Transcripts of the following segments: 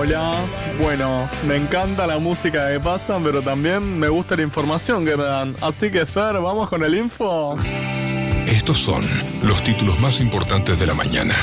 hola. Bueno, me encanta la música que pasan, pero también me gusta la información que me dan. Así que, Fer, ¿vamos con el info? Estos son los títulos más importantes de la mañana.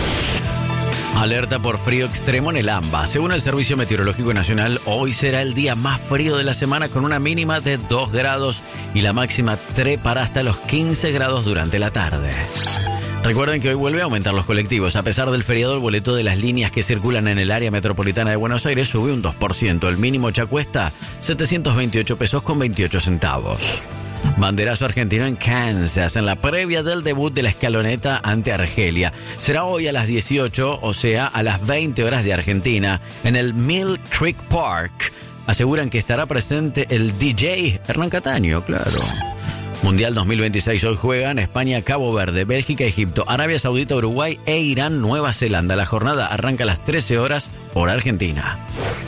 Alerta por frío extremo en el AMBA. Según el Servicio Meteorológico Nacional, hoy será el día más frío de la semana con una mínima de 2 grados y la máxima trepará hasta los 15 grados durante la tarde. Recuerden que hoy vuelve a aumentar los colectivos. A pesar del feriado, el boleto de las líneas que circulan en el área metropolitana de Buenos Aires sube un 2%. El mínimo ya cuesta 728 pesos con 28 centavos. Banderazo argentino en Kansas, en la previa del debut de la escaloneta ante Argelia. Será hoy a las 18, o sea, a las 20 horas de Argentina, en el Mill Creek Park. Aseguran que estará presente el DJ Hernán Cataño, claro. Mundial 2026 hoy juegan España, Cabo Verde, Bélgica, Egipto, Arabia Saudita, Uruguay e Irán, Nueva Zelanda. La jornada arranca a las 13 horas por Argentina.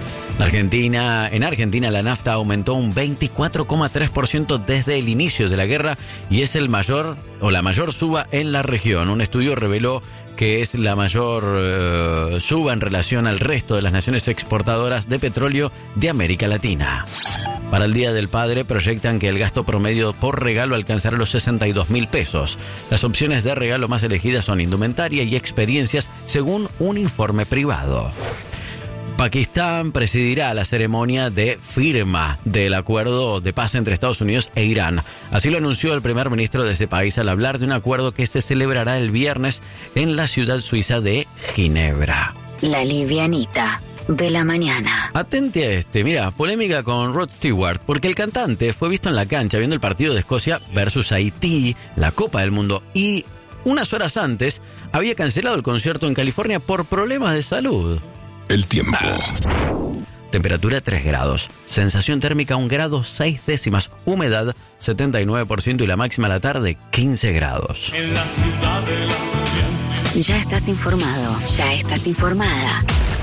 En Argentina la nafta aumentó un 24,3% desde el inicio de la guerra y es la mayor suba en la región. Un estudio reveló que es la mayor suba en relación al resto de las naciones exportadoras de petróleo de América Latina. Para el Día del Padre proyectan que el gasto promedio por regalo alcanzará los 62.000 pesos. Las opciones de regalo más elegidas son indumentaria y experiencias, según un informe privado. Pakistán presidirá la ceremonia de firma del acuerdo de paz entre Estados Unidos e Irán. Así lo anunció el primer ministro de ese país al hablar de un acuerdo que se celebrará el viernes en la ciudad suiza de Ginebra. La livianita de la mañana. Atente a mira, polémica con Rod Stewart, porque el cantante fue visto en la cancha viendo el partido de Escocia versus Haití, la Copa del Mundo, y unas horas antes había cancelado el concierto en California por problemas de salud. El tiempo. Temperatura 3 grados. Sensación térmica 1 grado 6 décimas. Humedad 79% y la máxima a la tarde 15 grados. En la ciudad de la... Ya estás informado. Ya estás informada.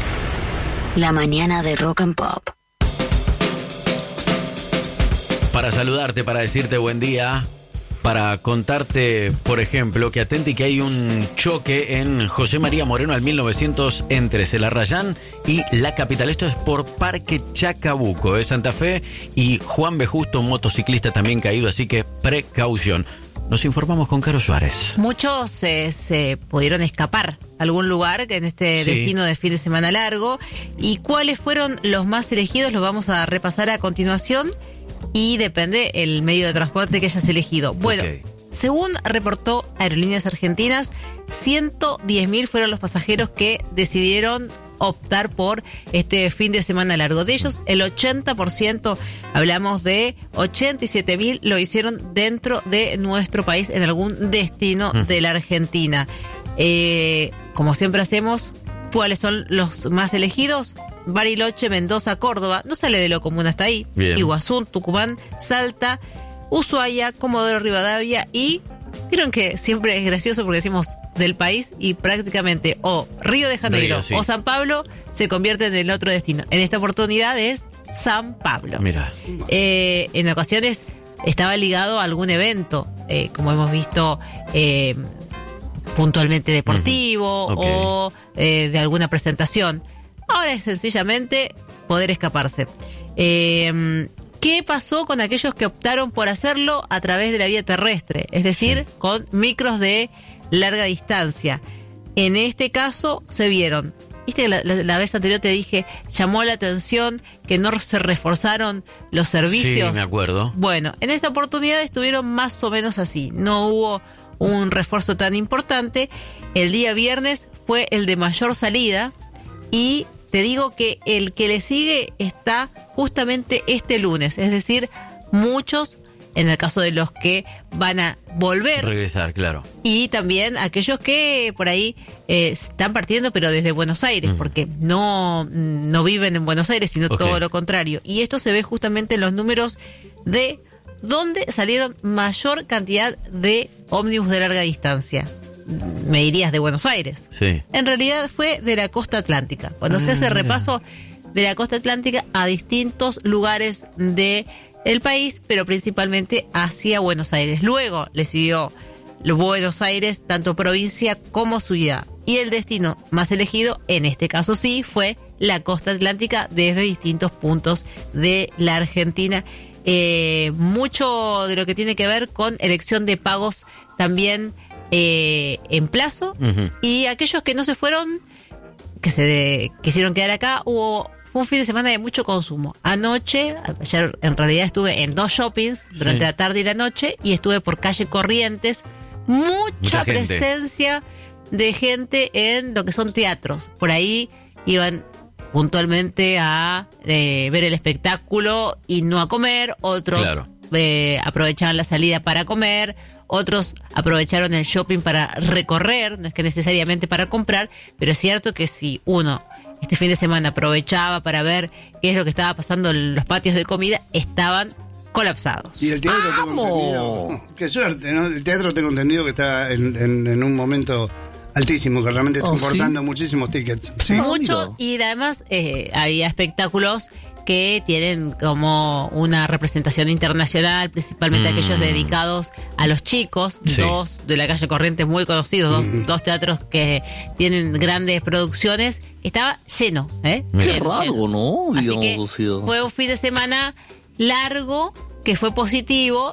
La mañana de Rock and Pop. Para saludarte, para decirte buen día, para contarte, por ejemplo, que atenti que hay un choque en José María Moreno al 1900 entre Celarrayán y La Capital. Esto es por Parque Chacabuco de Santa Fe y Juan B. Justo, un motociclista también caído, así que precaución. Nos informamos con Caro Suárez. Muchos se pudieron escapar a algún lugar en este destino de fin de semana largo. ¿Y cuáles fueron los más elegidos? Los vamos a repasar a continuación. Y depende el medio de transporte que hayas elegido. Bueno, según reportó Aerolíneas Argentinas, 110.000 fueron los pasajeros que decidieron optar por este fin de semana largo. De ellos, el 80%, hablamos de 87.000, lo hicieron dentro de nuestro país, en algún destino de la Argentina. Como siempre hacemos, ¿cuáles son los más elegidos? Bariloche, Mendoza, Córdoba, no sale de lo común hasta ahí. Bien. Iguazú, Tucumán, Salta, Ushuaia, Comodoro Rivadavia y vieron que siempre es gracioso porque decimos del país y prácticamente o Río de Janeiro o San Pablo se convierten en el otro destino. En esta oportunidad es San Pablo. Mira. En ocasiones estaba ligado a algún evento, como hemos visto puntualmente deportivo o de alguna presentación. Ahora es sencillamente poder escaparse. ¿Qué pasó con aquellos que optaron por hacerlo a través de la vía terrestre? Es decir, con micros de larga distancia. En este caso se vieron. Viste que la vez anterior te dije, llamó la atención que no se reforzaron los servicios. Sí, me acuerdo. Bueno, en esta oportunidad estuvieron más o menos así. No hubo un refuerzo tan importante. El día viernes fue el de mayor salida y te digo que el que le sigue está justamente este lunes, es decir, muchos, en el caso de los que van a regresar, claro. Y también aquellos que por ahí están partiendo, pero desde Buenos Aires, porque no viven en Buenos Aires, sino todo lo contrario. Y esto se ve justamente en los números de dónde salieron mayor cantidad de ómnibus de larga distancia. Me dirías de Buenos Aires. Sí. En realidad fue de la costa atlántica. Cuando se hace repaso de la costa atlántica a distintos lugares del país, pero principalmente hacia Buenos Aires. Luego le siguió Buenos Aires, tanto provincia como ciudad. Y el destino más elegido, en este caso sí, fue la costa atlántica desde distintos puntos de la Argentina. Mucho de lo que tiene que ver con elección de pagos también en plazo. Y aquellos que no se fueron, que se quisieron quedar acá, fue un fin de semana de mucho consumo. Ayer en realidad estuve en 2 shoppings durante la tarde y la noche, y estuve por calle Corrientes. Mucha presencia de gente en lo que son teatros. Por ahí iban puntualmente a ver el espectáculo y no a comer. Otros aprovechaban la salida para comer. Otros aprovecharon el shopping para recorrer, no es que necesariamente para comprar, pero es cierto que si uno este fin de semana aprovechaba para ver qué es lo que estaba pasando en los patios de comida, estaban colapsados. Y el teatro tengo entendido, qué suerte, ¿no? El teatro tengo entendido que está en un momento altísimo, que realmente está importando muchísimos tickets. ¿Sí? Mucho, y además había espectáculos que tienen como una representación internacional, principalmente aquellos dedicados a los chicos, 2 de la calle Corrientes muy conocidos, dos teatros que tienen grandes producciones. Estaba lleno, Qué raro, ¿no? Así que fue un fin de semana largo, que fue positivo.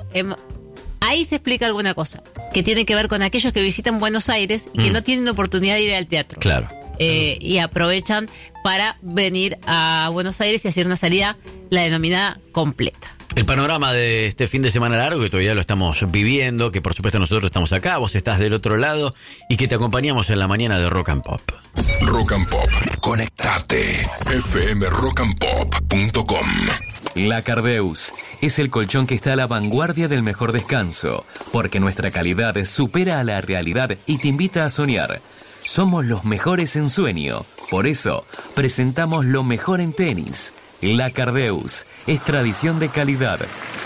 Ahí se explica alguna cosa, que tiene que ver con aquellos que visitan Buenos Aires y que no tienen oportunidad de ir al teatro. Claro. Y aprovechan para venir a Buenos Aires y hacer una salida, la denominada completa. El panorama de este fin de semana largo, que todavía lo estamos viviendo, que por supuesto nosotros estamos acá, vos estás del otro lado, y que te acompañamos en la mañana de Rock and Pop. Rock and Pop. Conectate. fmrockandpop.com. La Cardeus es el colchón que está a la vanguardia del mejor descanso, porque nuestra calidad supera a la realidad y te invita a soñar. Somos los mejores en sueño, por eso presentamos lo mejor en tenis. La Cardeus es tradición de calidad.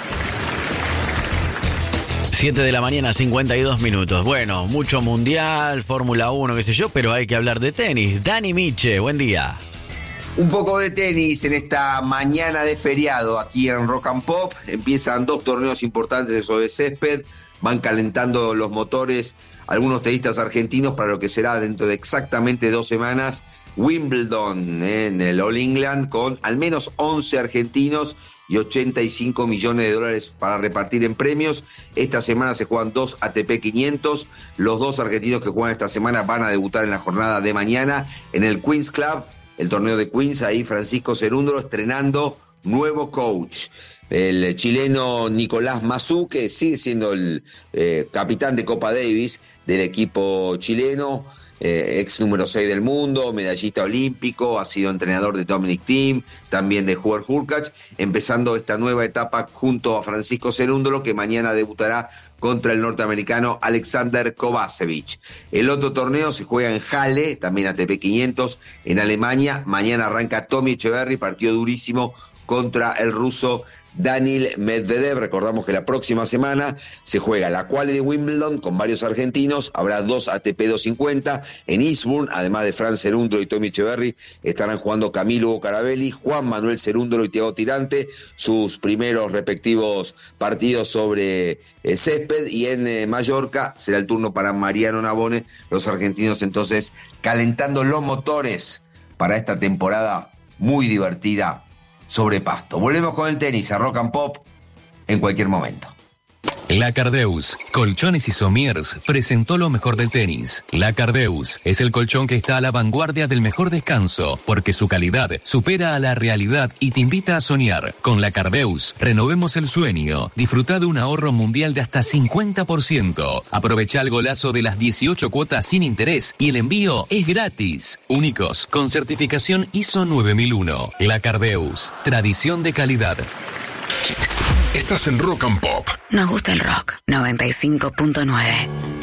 7 de la mañana, 52 minutos. Bueno, mucho mundial, Fórmula 1, qué sé yo, pero hay que hablar de tenis. Dani Miche, buen día. Un poco de tenis en esta mañana de feriado aquí en Rock and Pop. Empiezan 2 torneos importantes sobre césped. Van calentando los motores algunos tenistas argentinos para lo que será dentro de exactamente 2 semanas Wimbledon en el All England, con al menos 11 argentinos y $85 millones para repartir en premios. Esta semana se juegan 2 ATP 500. Los 2 argentinos que juegan esta semana van a debutar en la jornada de mañana en el Queen's Club, el torneo de Queens. Ahí Francisco Cerúndolo estrenando nuevo coach. El chileno Nicolás Massú, que sigue siendo el capitán de Copa Davis del equipo chileno, ex número 6 del mundo, medallista olímpico, ha sido entrenador de Dominic Thiem, también de Hubert Hurkacz, empezando esta nueva etapa junto a Francisco Cerúndolo, que mañana debutará contra el norteamericano Alexander Kovacevic. El otro torneo se juega en Halle, también ATP 500, en Alemania. Mañana arranca Tommy Echeverry, partido durísimo contra el ruso Daniil Medvedev. Recordamos que la próxima semana se juega la quali de Wimbledon con varios argentinos. Habrá 2 ATP 250 en Eastbourne. Además de Fran Cerúndolo y Tommy Echeverry, estarán jugando Camilo Hugo Carabelli, Juan Manuel Cerúndolo y Thiago Tirante, sus primeros respectivos partidos sobre césped. Y en Mallorca será el turno para Mariano Navone. Los argentinos entonces calentando los motores para esta temporada muy divertida sobre pasto. Volvemos con el tenis a Rock and Pop en cualquier momento. La Cardeus, Colchones y Somiers, presentó lo mejor del tenis. La Cardeus es el colchón que está a la vanguardia del mejor descanso, porque su calidad supera a la realidad y te invita a soñar. Con La Cardeus, renovemos el sueño. Disfruta de un ahorro mundial de hasta 50%. Aprovecha el golazo de las 18 cuotas sin interés y el envío es gratis. Únicos, con certificación ISO 9001. La Cardeus, tradición de calidad. Estás en Rock and Pop. Nos gusta el rock. 95.9.